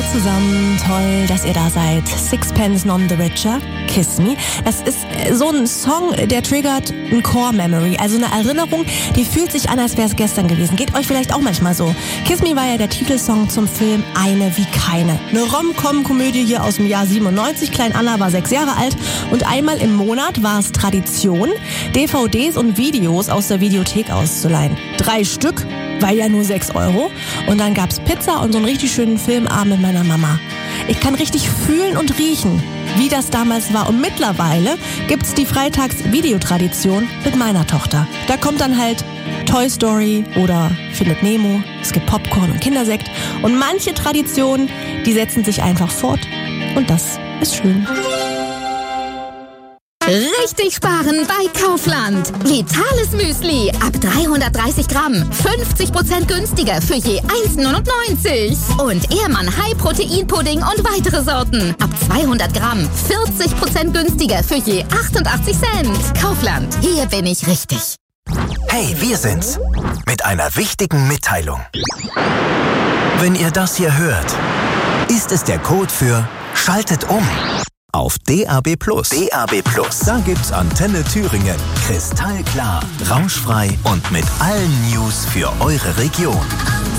zusammen, toll, dass ihr da seid. Sixpence None the Richer, Kiss Me. Das ist so ein Song, der triggert ein Core Memory, also eine Erinnerung, die fühlt sich an, als wäre es gestern gewesen. Geht euch vielleicht auch manchmal so. Kiss Me war ja der Titelsong zum Film Eine wie keine. Eine Rom-Com-Komödie hier aus dem Jahr 97. Klein Anna war 6 Jahre alt und einmal im Monat war es Tradition, DVDs und Videos aus der Videothek auszuleihen. 3 Stück, war ja nur 6 €. Und dann gab's Pizza und so einen richtig schönen Filmabend mit meiner Mama. Ich kann richtig fühlen und riechen, wie das damals war. Und mittlerweile gibt's die Freitags-Videotradition mit meiner Tochter. Da kommt dann halt Toy Story oder Findet Nemo. Es gibt Popcorn und Kindersekt. Und manche Traditionen, die setzen sich einfach fort. Und das ist schön. Richtig sparen bei Kaufland. Vitales Müsli ab 330 Gramm. 50% günstiger für je 1,99. Und Ehrmann High Protein Pudding und weitere Sorten ab 200 Gramm. 40% günstiger für je 88 Cent. Kaufland, hier bin ich richtig. Hey, wir sind's. Mit einer wichtigen Mitteilung. Wenn ihr das hier hört, ist es der Code für Schaltet um. Auf DAB+. DAB+. Da gibt's Antenne Thüringen. Kristallklar, rauschfrei und mit allen News für eure Region.